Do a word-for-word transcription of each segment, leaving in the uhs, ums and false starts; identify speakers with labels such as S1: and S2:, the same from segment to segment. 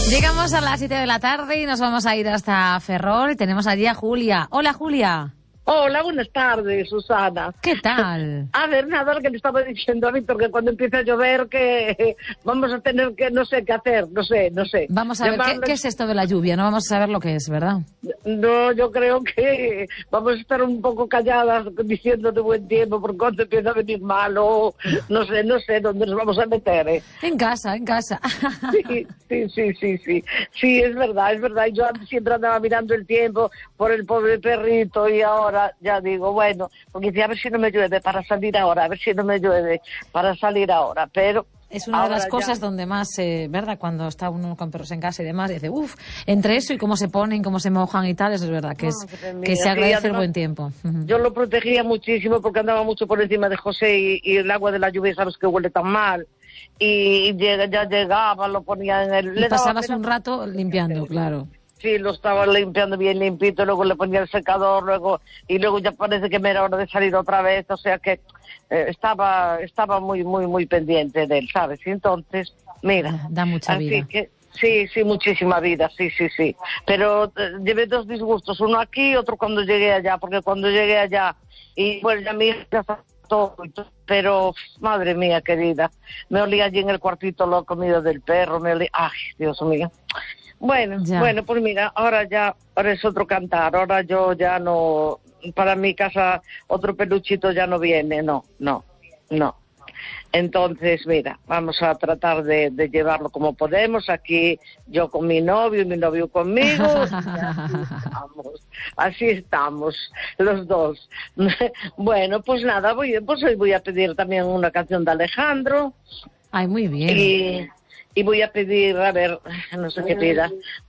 S1: Llegamos a las siete de la tarde y nos vamos a ir hasta Ferrol. Tenemos allí a Julia. Hola, Julia.
S2: Hola, buenas tardes, Susana.
S1: ¿Qué tal?
S2: A ver, nada, lo que le estaba diciendo a Víctor, que cuando empiece a llover, que vamos a tener que, no sé qué hacer, no sé, no sé.
S1: Vamos a ver, ¿qué, ¿qué es esto de la lluvia? No vamos a saber lo que es, ¿verdad?
S2: No, yo creo que vamos a estar un poco calladas diciendo de buen tiempo, porque cuando empieza a venir malo, no sé, no sé dónde nos vamos a meter, ¿eh?
S1: En casa, en casa.
S2: Sí, sí, sí, sí, sí. Sí, es verdad, es verdad. Yo antes siempre andaba mirando el tiempo por el pobre perrito y ahora ya digo, bueno, porque decía, a ver si no me llueve para salir ahora, a ver si no me llueve para salir ahora, pero...
S1: Es una de las cosas
S2: ya...
S1: donde más, eh, ¿verdad? Cuando está uno con perros en casa y demás, dice, uff, entre eso y cómo se ponen, cómo se mojan y tal, eso es verdad, que, es, que se agradece sí, además, el buen tiempo.
S2: Yo lo protegía muchísimo porque andaba mucho por encima de José y, y el agua de la lluvia, sabes que huele tan mal. Y, y llega, ya llegaba, lo ponía en el...
S1: Y pasabas un rato limpiando, claro.
S2: Sí, lo estaba limpiando bien limpito, luego le ponía el secador, luego y luego ya parece que me era hora de salir otra vez, o sea que eh, estaba estaba muy muy muy pendiente de él, ¿sabes? Y entonces, mira,
S1: da mucha
S2: así
S1: vida.
S2: Que, sí, sí, muchísima vida, sí, sí, sí. Pero eh, llevé dos disgustos, uno aquí y otro cuando llegué allá, porque cuando llegué allá, y bueno, ya mi hija está todo, pero madre mía querida, me olía allí en el cuartito lo comido del perro, me olía, ay, Dios mío. Bueno, ya. bueno, pues mira, ahora ya, ahora es otro cantar, ahora yo ya no, para mi casa otro peluchito ya no viene, no, no, no. Entonces, mira, vamos a tratar de, de llevarlo como podemos, aquí yo con mi novio y mi novio conmigo, así estamos, así estamos, los dos. Bueno, pues nada, voy, pues hoy voy a pedir también una canción de Alejandro.
S1: Ay, muy bien.
S2: Y... Y voy a pedir, a ver, no sé qué pida.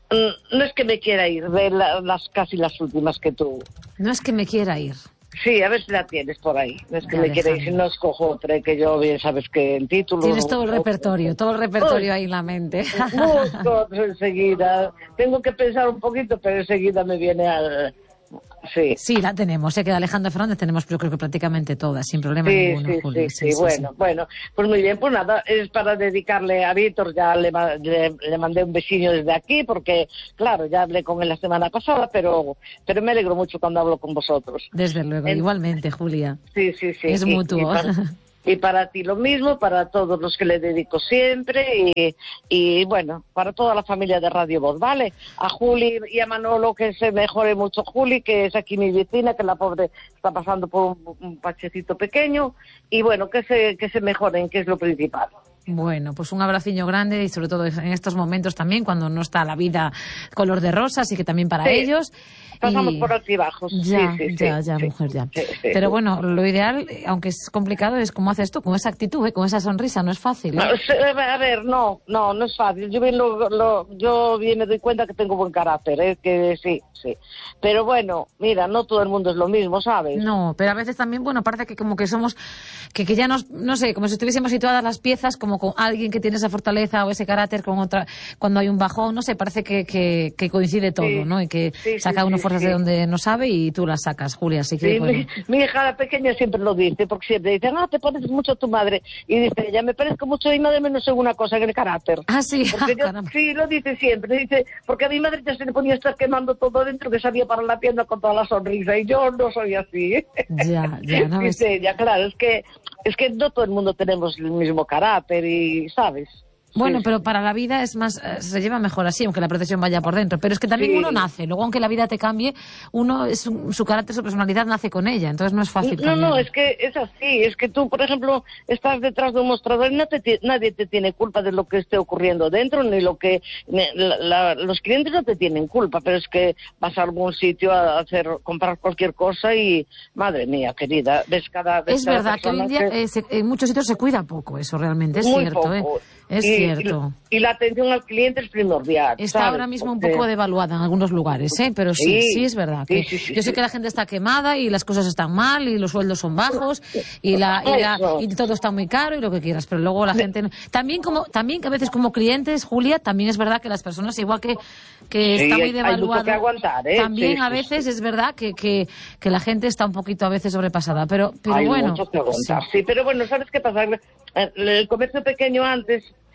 S2: No es que me quiera ir, ve la, las casi las últimas que tú.
S1: No es que me quiera ir.
S2: Sí, a ver si la tienes por ahí. No es que
S1: ya,
S2: me quiera ir, si no escojo otra, que yo bien sabes que el título...
S1: Tienes todo el repertorio, todo el repertorio ahí en la mente.
S2: Busco otro enseguida. Tengo que pensar un poquito, pero enseguida me viene al... Sí.
S1: sí, la tenemos, se queda Alejandro Fernández, tenemos yo creo que prácticamente todas, sin problema
S2: sí,
S1: ninguno,
S2: sí,
S1: Juli.
S2: Sí, sí, sí, bueno, sí. bueno, pues muy bien, pues nada, es para dedicarle a Víctor, ya le, le, le mandé un besillo desde aquí, porque claro, ya hablé con él la semana pasada, pero pero me alegro mucho cuando hablo con vosotros.
S1: Desde luego, en... igualmente, Julia.
S2: Sí, sí, sí.
S1: Es
S2: y,
S1: mutuo.
S2: Y para, y para ti lo mismo, para todos los que le dedico siempre, y, y bueno, para toda la familia de Radio Voz, ¿vale? A Juli y a Manolo, que se mejore mucho Juli, que es aquí mi vecina, que la pobre está pasando por un, un pachecito pequeño, y bueno, que se, que se mejoren, que es lo principal.
S1: Bueno, pues un abraciño grande y sobre todo en estos momentos también, cuando no está la vida color de rosa, así que también para
S2: sí.
S1: ellos.
S2: Pasamos
S1: y...
S2: por altibajos.
S1: Ya,
S2: sí, sí,
S1: ya,
S2: sí,
S1: ya,
S2: sí,
S1: mujer, ya.
S2: Sí, sí,
S1: Pero
S2: sí.
S1: bueno, lo ideal, aunque es complicado, es como haces tú, con esa actitud, ¿eh? Con esa sonrisa, no es fácil, ¿eh?
S2: A ver, no, no, no es fácil. Yo bien, lo, lo, yo bien me doy cuenta que tengo buen carácter, ¿eh? Que sí, sí. Pero bueno, mira, no todo el mundo es lo mismo, ¿sabes?
S1: No, pero a veces también, bueno, parece que como que somos, que, que ya nos, no sé, como si estuviésemos situadas las piezas, como con alguien que tiene esa fortaleza o ese carácter con otra, cuando hay un bajón, no sé, parece que, que, que coincide todo,
S2: sí,
S1: ¿no? Y que
S2: sí,
S1: saca
S2: sí,
S1: uno
S2: sí,
S1: fuerzas
S2: sí.
S1: de donde no sabe y tú las sacas, Julia, así que
S2: sí,
S1: bueno.
S2: mi, mi hija la pequeña siempre lo dice, porque siempre dice, ah, te pareces mucho a tu madre. Y dice, ya me parezco mucho y no de menos en una cosa, en el carácter.
S1: Ah, sí,
S2: porque yo, sí, lo dice siempre, dice, porque a mi madre ya se le ponía a estar quemando todo dentro, que salía para la tienda con toda la sonrisa, y yo no soy así.
S1: Ya, ya, no
S2: dice ella, claro, es que, es que no todo el mundo tenemos el mismo carácter y, ¿sabes?
S1: Bueno,
S2: sí,
S1: pero
S2: sí.
S1: para la vida es más, se lleva mejor así, aunque la procesión vaya por dentro. Pero es que también
S2: sí.
S1: uno nace, luego aunque la vida te cambie, uno, es un, su carácter, su personalidad nace con ella, entonces no es fácil
S2: No,
S1: cambiar.
S2: no, es que es así, es que tú, por ejemplo, estás detrás de un mostrador y no te, nadie te tiene culpa de lo que esté ocurriendo dentro, ni lo que, ni, la, la, los clientes no te tienen culpa, pero es que vas a algún sitio a hacer, comprar cualquier cosa y, madre mía, querida, ves cada vez
S1: Es
S2: cada
S1: verdad que hoy en día
S2: que...
S1: eh, se, en muchos sitios se cuida poco eso, realmente, es
S2: Muy
S1: cierto,
S2: poco.
S1: ¿eh? Es
S2: y,
S1: cierto.
S2: Y, y la atención al cliente es primordial.
S1: Está
S2: ¿sabes?
S1: ahora mismo
S2: Porque...
S1: un poco devaluada en algunos lugares, ¿eh? Pero sí, sí, sí es verdad. Que
S2: sí, sí, sí,
S1: yo sé
S2: sí.
S1: que la gente está quemada y las cosas están mal y los sueldos son bajos y, la, y, la, y todo está muy caro y lo que quieras, pero luego la gente... No... También como también que a veces como clientes, Julia, también es verdad que las personas, igual que, que
S2: sí,
S1: está muy devaluado,
S2: hay mucho que aguantar, ¿eh?
S1: también
S2: sí,
S1: a
S2: sí,
S1: veces
S2: sí.
S1: es verdad que, que, que la gente está un poquito a veces sobrepasada, pero, pero
S2: hay
S1: bueno...
S2: mucho que aguantar,
S1: sí.
S2: sí, pero bueno, ¿sabes qué pasa? El comercio pequeño antes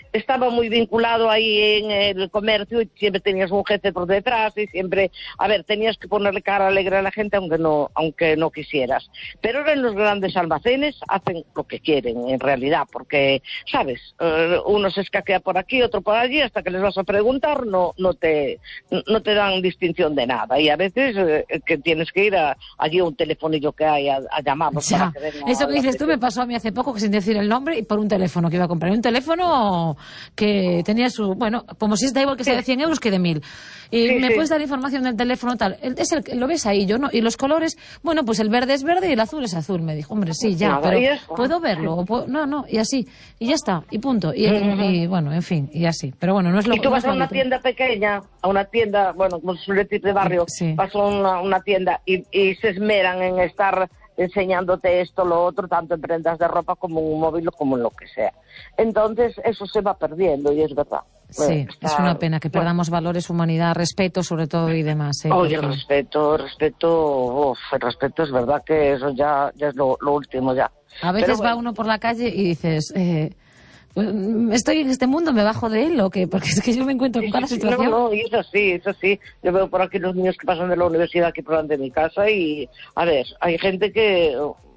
S2: estaba muy vinculado ahí en el comercio y siempre tenías un jefe por detrás y siempre, a ver, tenías que ponerle cara alegre a la gente aunque no aunque no quisieras. Pero ahora en los grandes almacenes hacen lo que quieren en realidad, porque, ¿sabes? Uh, uno se escaquea por aquí, otro por allí, hasta que les vas a preguntar no no te no te dan distinción de nada. Y a veces eh, que tienes que ir a, allí a un telefonillo que hay a, a llamarlos.
S1: Ya.
S2: Para que
S1: Eso que dices tú me pasó a mí hace poco, que sin decir el nombre, y por un teléfono que iba a comprar. Un teléfono que tenía su, bueno, como si da igual que sea de cien euros que de mil. Y
S2: sí,
S1: me
S2: sí.
S1: puedes dar información del teléfono tal. Es el, lo ves ahí, yo no. Y los colores, bueno, pues el verde es verde y el azul es azul. Me dijo, hombre, sí, ya,
S2: Nada,
S1: pero
S2: eso.
S1: puedo verlo. O puedo, no, no, y así. Y ya está, y punto. Y, uh-huh. y, y bueno, en fin, y así. Pero bueno, no es lo
S2: Y tú
S1: no
S2: vas
S1: es
S2: a una tienda pequeña, a una tienda, bueno, como suele decir de barrio,
S1: sí.
S2: vas a una, una tienda y, y se esmeran en estar enseñándote esto, lo otro, tanto en prendas de ropa como en un móvil o como en lo que sea. Entonces eso se va perdiendo y es verdad.
S1: Sí, está, es una pena que perdamos bueno. valores, humanidad, respeto sobre todo y demás. ¿eh?
S2: Oye, el respeto, respeto, uf, el respeto es verdad que eso ya, ya es lo, lo último ya.
S1: A veces
S2: bueno.
S1: va uno por la calle y dices... Eh, pues, estoy en este mundo, me bajo de él o qué, porque es que yo me encuentro con cada
S2: sí, sí,
S1: situación.
S2: No, no, y eso sí, eso sí. Yo veo por aquí los niños que pasan de la universidad aquí por delante de mi casa y, a ver, hay gente que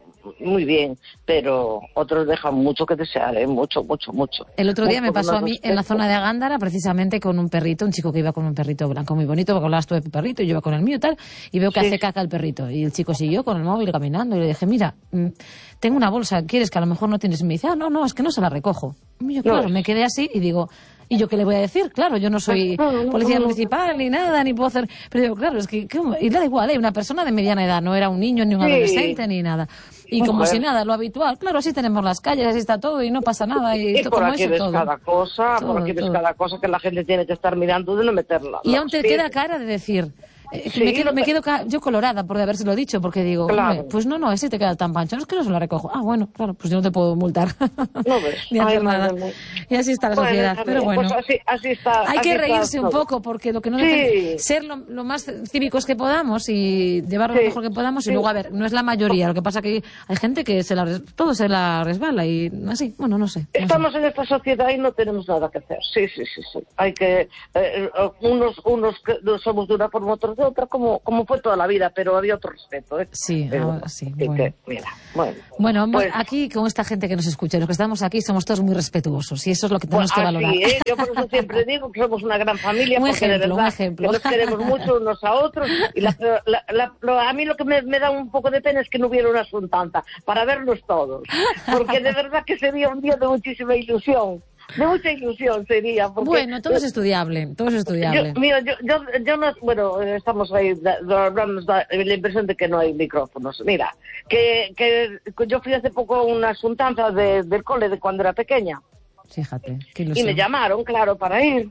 S2: muy bien, pero otros dejan mucho que desear, ¿eh? mucho, mucho, mucho.
S1: El otro día
S2: mucho,
S1: me pasó a mí en la zona de Agándara, precisamente con un perrito, un chico que iba con un perrito blanco muy bonito, porque hablabas tú de tu perrito y yo iba con el mío y tal, y veo que sí. hace caca el perrito, y el chico siguió con el móvil caminando, y le dije, mira, tengo una bolsa, ¿quieres que a lo mejor no tienes? Y me dice, ah, no, no, es que no se la recojo. Y yo, claro, no. me quedé así y digo... ¿Y yo qué le voy a decir? Claro, yo no soy policía municipal ni nada, ni puedo hacer... Pero digo, claro, es que... ¿cómo? Y le da igual, ¿eh? Una persona de mediana edad, no era un niño ni un sí. adolescente ni nada. Y como Mujer. si nada, lo habitual. Claro, así tenemos las calles, así está todo y no pasa nada. Y,
S2: y
S1: todo,
S2: por
S1: como
S2: aquí
S1: eso,
S2: ves
S1: todo.
S2: cada cosa,
S1: todo,
S2: por aquí ves
S1: todo.
S2: cada cosa que la gente tiene que estar mirando de no meterla.
S1: Y
S2: no,
S1: aún te
S2: sí.
S1: queda cara de decir... Eh,
S2: Sí,
S1: me quedo,
S2: no
S1: me
S2: te...
S1: quedo ca... yo colorada por habérselo dicho, porque digo,
S2: claro.
S1: pues no, no, ese te queda tan pancho, no es que no se lo recojo. Ah, bueno, claro, pues yo no te puedo multar.
S2: No ves.
S1: Ni hacer
S2: Ay,
S1: nada.
S2: Madre.
S1: Y así está la
S2: bueno,
S1: sociedad, pero bueno.
S2: Pues así, así está.
S1: Hay
S2: así
S1: que reírse
S2: está
S1: un
S2: todo.
S1: poco, porque lo que no
S2: sí.
S1: debe ser lo, lo más cívicos que podamos y llevarlo
S2: sí.
S1: lo mejor que podamos.
S2: Sí.
S1: Y luego, a ver, no es la mayoría, lo que pasa que hay gente que se la res... todo se la resbala y así, bueno, no sé. No
S2: Estamos
S1: sé.
S2: en esta sociedad y no tenemos nada que hacer. Sí, sí, sí, sí. Hay que eh, unos unos que somos de una forma, otros de otra, como como fue toda la vida, pero había otro respeto, ¿eh?
S1: Sí,
S2: pero,
S1: ahora sí.
S2: que,
S1: Bueno.
S2: que, mira, bueno.
S1: Bueno,
S2: pues,
S1: aquí con esta gente que nos escucha, los que estamos aquí somos todos muy respetuosos y eso es lo que tenemos
S2: pues,
S1: que
S2: así,
S1: valorar.
S2: ¿eh? Yo por eso siempre digo que somos una gran familia,
S1: un
S2: porque
S1: ejemplo,
S2: de verdad
S1: un ejemplo.
S2: que nos queremos mucho unos a otros. Y la, la, la, lo, a mí lo que me, me da un poco de pena es que no hubiera una asuntanza para vernos todos, porque de verdad que sería un día de muchísima ilusión. De mucha ilusión sería. Porque,
S1: bueno, todo es estudiable, todo es estudiable.
S2: Yo, mira, yo, yo, yo no, bueno, estamos ahí, hablando da la impresión de que no hay micrófonos. Mira, que, que yo fui hace poco a una asuntanza de, del cole de cuando era pequeña.
S1: Fíjate, qué ilusión.
S2: Y me llamaron, claro, para ir.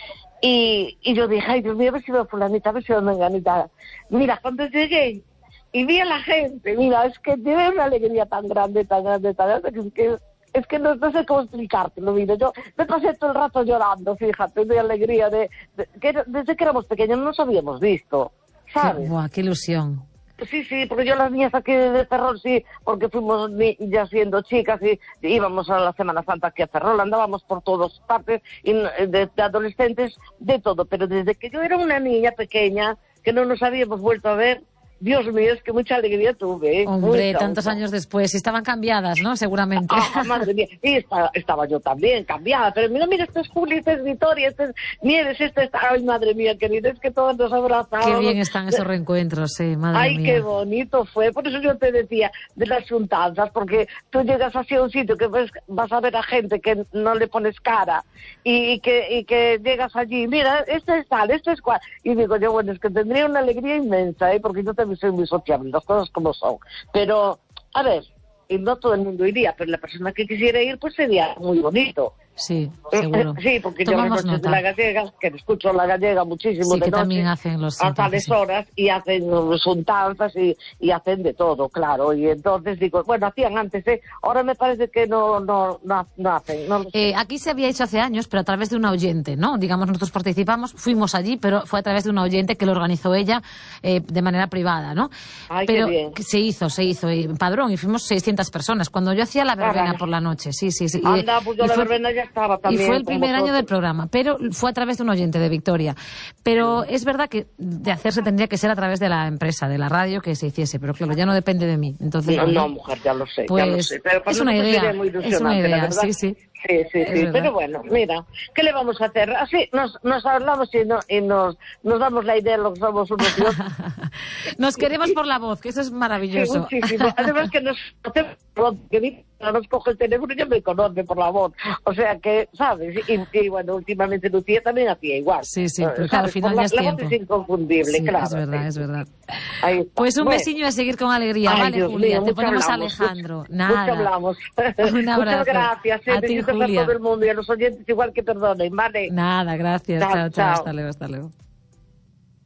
S2: Y, y yo dije, ay, Dios mío, a ver si veo fulanita, a ver si veo menganita. Mira, cuando llegué y vi a la gente, mira, es que tiene una alegría tan grande, tan grande, tan grande, que es que... Es que no, no sé cómo explicártelo, mira, yo me pasé todo el rato llorando, fíjate, de alegría, de, de que desde que éramos pequeños no nos habíamos visto, ¿sabes?
S1: Qué, buah, qué ilusión.
S2: Sí, sí, porque yo las niñas aquí de Ferrol, sí, porque fuimos ni, ya siendo chicas y, y íbamos a la Semana Santa aquí a Ferrol, andábamos por todas partes, y de, de adolescentes, de todo, pero desde que yo era una niña pequeña, que no nos habíamos vuelto a ver, Dios mío, es que mucha alegría tuve. ¿eh?
S1: Hombre,
S2: mucha,
S1: tantos
S2: mucha.
S1: años después. Estaban cambiadas, ¿no? Seguramente.
S2: Ah, madre mía. Y estaba, estaba yo también cambiada. Pero mira, mira, esto es Juli, esto es Victoria, esto es Nieves, esto es... Ay, madre mía, querida, es que todos nos abrazamos.
S1: Qué bien están esos reencuentros, sí, madre
S2: Ay,
S1: mía.
S2: qué bonito fue. Por eso yo te decía de las juntanzas, porque tú llegas así a un sitio que ves, vas a ver a gente que no le pones cara y, y, que, y que llegas allí, mira, este es tal, este es cual. Y digo yo, bueno, es que tendría una alegría inmensa, ¿eh? Porque yo también soy muy sociable, las cosas como son. Pero, a ver, y no todo el mundo iría, pero la persona que quisiera ir, pues sería muy bonito.
S1: Sí, seguro.
S2: Sí, porque
S1: Tomamos
S2: yo las noches
S1: nota.
S2: de la gallega, que escucho la gallega muchísimo
S1: Sí,
S2: de
S1: que
S2: noche,
S1: también hacen los
S2: a tales
S1: sí.
S2: horas, y hacen juntanzas y, y hacen de todo, claro. Y entonces digo, bueno, hacían antes, ¿eh? Ahora me parece que no, no, no, no hacen. No lo sé.
S1: Eh, aquí se había hecho hace años, pero a través de una oyente, ¿no? Digamos, nosotros participamos, fuimos allí, pero fue a través de una oyente que lo organizó ella eh, de manera privada, ¿no?
S2: Ay,
S1: pero
S2: qué bien.
S1: se hizo, se hizo, y Padrón, y fuimos seiscientas personas. Cuando yo hacía la verbena
S2: Caray.
S1: por la noche, sí, sí, sí. Y,
S2: Anda, pues yo
S1: y
S2: la
S1: fue...
S2: verbena ya, estaba también.
S1: Y fue el
S2: con
S1: primer
S2: vosotros.
S1: año del programa, pero fue a través de un oyente de Victoria. Pero es verdad que de hacerse tendría que ser a través de la empresa, de la radio, que se hiciese, pero claro, ya no depende de mí. Entonces,
S2: No,
S1: bueno,
S2: no, mujer, ya lo sé,
S1: pues,
S2: ya lo sé. Pero para
S1: es una
S2: nosotros
S1: idea,
S2: sería muy
S1: es una
S2: ilusionante, la
S1: idea,
S2: verdad.
S1: sí, sí.
S2: Sí, sí,
S1: Es
S2: sí,
S1: verdad.
S2: pero bueno, mira, ¿qué le vamos a hacer? Así nos, nos hablamos y, no, y nos, nos damos la idea de lo que somos unos y otros.
S1: Nos queremos por la voz, que eso es
S2: Sí,
S1: maravilloso.
S2: muchísimo. Además que nos conocemos, que dice, nos coge el teléfono y ya me conoce por la voz. O sea que, ¿sabes? Y, y bueno, últimamente Lucía también hacía igual.
S1: Sí, sí, pero
S2: ¿sabes?
S1: claro, al final
S2: Por la,
S1: ya es
S2: la
S1: tiempo.
S2: voz es inconfundible,
S1: Sí,
S2: claro.
S1: es verdad,
S2: sí.
S1: es verdad.
S2: Ahí está.
S1: Pues un
S2: Bueno.
S1: besillo a seguir con alegría,
S2: Ay,
S1: ¿vale,
S2: Dios
S1: Julia?
S2: mío,
S1: Te
S2: mucho
S1: ponemos a
S2: hablamos,
S1: Alejandro.
S2: Mucho,
S1: Nada.
S2: mucho hablamos.
S1: Un abrazo.
S2: Muchas gracias.
S1: A ti,
S2: Besitos
S1: Julia.
S2: a todo el mundo y a los oyentes igual que perdonen, ¿vale?
S1: Nada, gracias.
S2: Chao,
S1: Chao, chao.
S2: chao.
S1: Hasta luego, hasta luego.